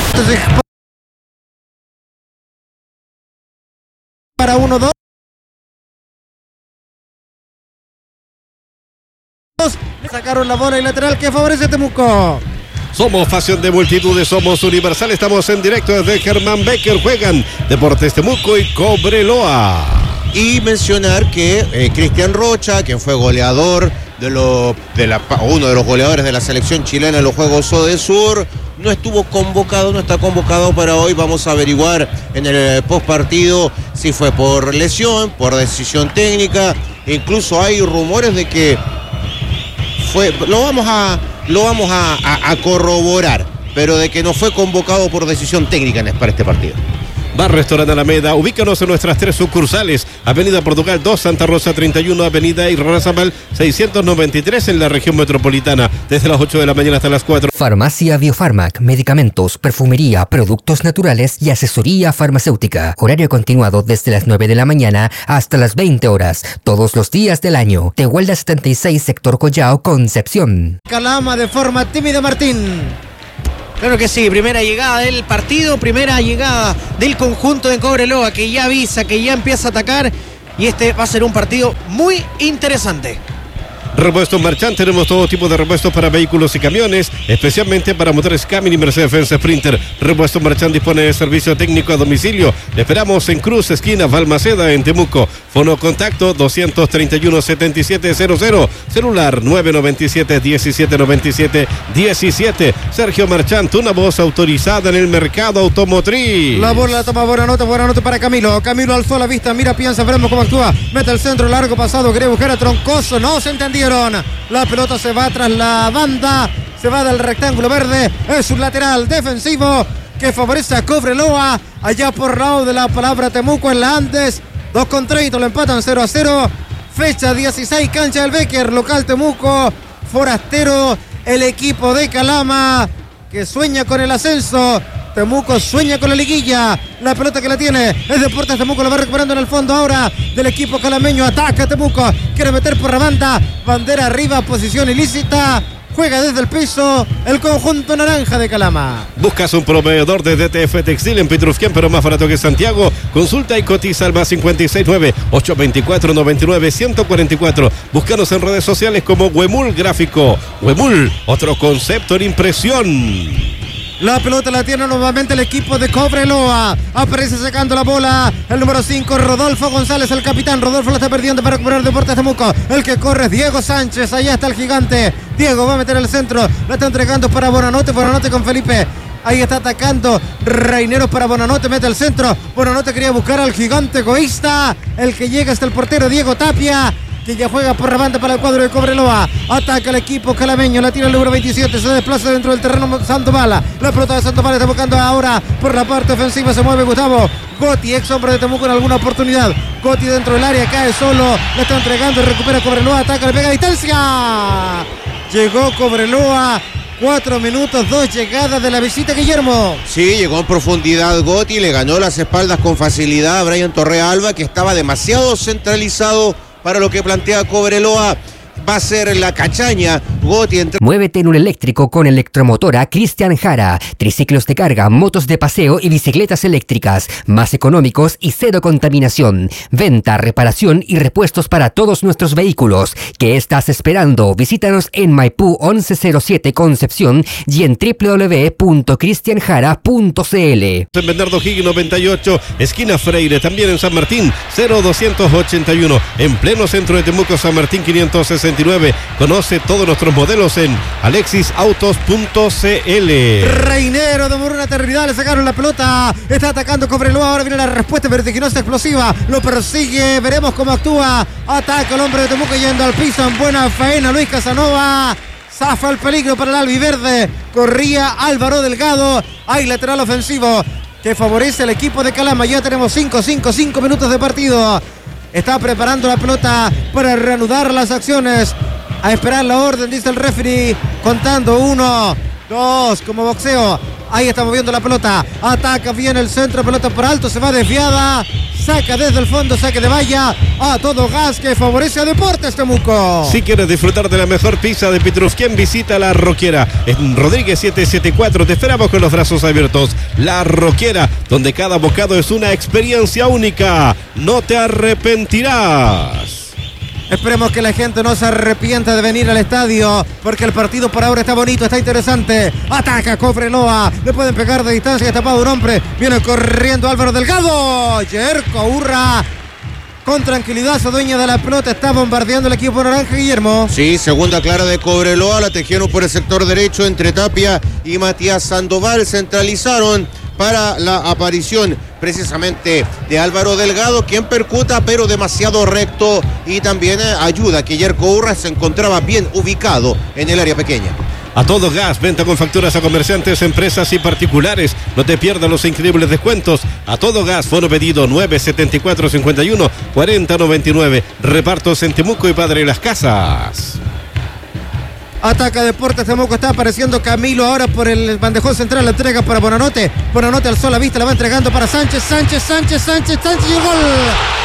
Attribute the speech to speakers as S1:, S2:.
S1: Entonces, para 1-2. Sacaron la bola y lateral que favorece a Temuco.
S2: Somos pasión de multitudes, somos Universal, estamos en directo desde Germán Becker, juegan Deportes Temuco y Cobreloa.
S3: Y mencionar que Cristian Rocha, quien fue goleador uno de los goleadores de la selección chilena en los Juegos Odesur, no estuvo convocado, no está convocado para hoy. Vamos a averiguar en el postpartido si fue por lesión, por decisión técnica. Incluso hay rumores de que lo vamos a corroborar, pero de que no fue convocado por decisión técnica para este partido.
S2: Bar Restaurante Alameda, ubícanos en nuestras 3 sucursales: Avenida Portugal 2, Santa Rosa 31, Avenida Irarrázaval 693 en la región metropolitana, desde las 8 de la mañana hasta las 4.
S4: Farmacia Biofarmac, medicamentos, perfumería, productos naturales y asesoría farmacéutica. Horario continuado desde las 9 de la mañana hasta las 20 horas, todos los días del año. Tehuelda 76, sector Collao, Concepción.
S1: Calama de forma tímida, Martín.
S5: Claro que sí, primera llegada del partido, primera llegada del conjunto de Cobreloa, que ya avisa, que ya empieza a atacar, y este va a ser un partido muy interesante.
S2: Repuestos Marchand, tenemos todo tipo de repuestos para vehículos y camiones, especialmente para motores Camry y Mercedes-Benz Sprinter. Repuestos Marchand dispone de servicio técnico a domicilio. Le esperamos en Cruz, esquina Balmaceda, en Temuco. Fono contacto 231-7700, celular 997-1797-17. Sergio Marchand, una voz autorizada en el mercado automotriz.
S1: La bola la toma buena nota para Camilo. Camilo alzó la vista, mira, piensa, veremos cómo actúa. Mete el centro largo pasado, quiere buscar a Troncoso, no se entendieron. La pelota se va tras la banda, se va del rectángulo verde. Es un lateral defensivo que favorece a Cobreloa. Allá por lado de la palabra Temuco en la Andes. 2-30, lo empatan 0-0. Fecha 16, cancha del Becker, local Temuco. Forastero, el equipo de Calama, que sueña con el ascenso. Temuco sueña con la liguilla. La pelota que la tiene es Deportes Temuco, la va recuperando en el fondo ahora del equipo calameño. Ataca Temuco, quiere meter por la banda. Bandera arriba, posición ilícita. Juega desde el piso el conjunto naranja de Calama.
S2: ¿Buscas un proveedor de DTF Textil en Pitrufquén, pero más barato que Santiago? Consulta y cotiza al más 569-824-99-144. Búscanos en redes sociales como Huemul Gráfico. Huemul, otro concepto en impresión.
S1: La pelota la tiene nuevamente el equipo de Cobreloa. Aparece sacando la bola el número 5, Rodolfo González, el capitán. Rodolfo la está perdiendo para recuperar Deportes Temuco. El que corre es Diego Sánchez. Allá está el gigante. Diego va a meter el centro. La está entregando para Bonanote. Bonanote con Felipe. Ahí está atacando Reineros para Bonanote. Mete el centro. Bonanote quería buscar al gigante egoísta. El que llega hasta el portero Diego Tapia, que ya juega por la banda para el cuadro de Cobreloa. Ataca el equipo calameño, la tira el número 27, se desplaza dentro del terreno Sandoval. La pelota de Sandoval está buscando ahora por la parte ofensiva, se mueve Gustavo Gotti, ex hombre de Temuco en alguna oportunidad. Gotti dentro del área, cae solo, la está entregando y recupera Cobreloa, ataca, le pega a distancia. Llegó Cobreloa. 4 minutos, 2 llegadas de la visita, Guillermo.
S3: Sí, llegó en profundidad Gotti, le ganó las espaldas con facilidad a Brian Torrealba, que estaba demasiado centralizado para lo que plantea Cobreloa. Va a ser la cachaña. Gotti
S4: Muévete en un eléctrico con Electromotora Cristian Jara. Triciclos de carga, motos de paseo y bicicletas eléctricas. Más económicos y cero contaminación. Venta, reparación y repuestos para todos nuestros vehículos. ¿Qué estás esperando? Visítanos en Maipú 1107 Concepción y en www.cristianjara.cl.
S2: En Bernardo Higgins 98, esquina Freire, también en San Martín 0281, en pleno centro de Temuco, San Martín 569. Conoce todos nuestros modelos en alexisautos.cl.
S1: Reinero de una eternidad, le sacaron la pelota, está atacando Cobreloa, ahora viene la respuesta vertiginosa explosiva, lo persigue, veremos cómo actúa, ataca el hombre de Temuco yendo al piso, en buena faena Luis Casanova. Zafa el peligro para el albiverde, corría Álvaro Delgado, hay lateral ofensivo que favorece al equipo de Calama. Ya tenemos 5 minutos de partido. Está preparando la pelota para reanudar las acciones. A esperar la orden, dice el referee, contando 1, 2, como boxeo. Ahí está moviendo la pelota. Ataca bien el centro, pelota por alto, se va desviada. Saca desde el fondo, saque de valla. A todo gas que favorece a Deportes Temuco.
S2: Si quieres disfrutar de la mejor pizza de Pitrufquén, visita La Roquera en Rodríguez 774. Te esperamos con los brazos abiertos. La Roquera, donde cada bocado es una experiencia única. No te arrepentirás.
S1: Esperemos que la gente no se arrepienta de venir al estadio, porque el partido por ahora está bonito, está interesante. Ataca Cobreloa, le pueden pegar de distancia, está tapado un hombre. Viene corriendo Álvaro Delgado. Yerko Urra, con tranquilidad, se dueña de la pelota, está bombardeando el equipo naranja, Guillermo.
S3: Sí, segunda clara de Cobreloa, la tejieron por el sector derecho entre Tapia y Matías Sandoval, centralizaron para la aparición precisamente de Álvaro Delgado, quien percuta pero demasiado recto, y también ayuda a que Yerko Urra se encontraba bien ubicado en el área pequeña.
S2: A todo gas, venta con facturas a comerciantes, empresas y particulares. No te pierdas los increíbles descuentos. A todo gas, fono pedido 974-51-4099. Repartos en Temuco y Padre Las Casas.
S1: Ataca Deportes Temuco, está apareciendo Camilo ahora por el bandejón central, la entrega para Bonanote. Bonanote alzó la vista, la va entregando para Sánchez y el gol.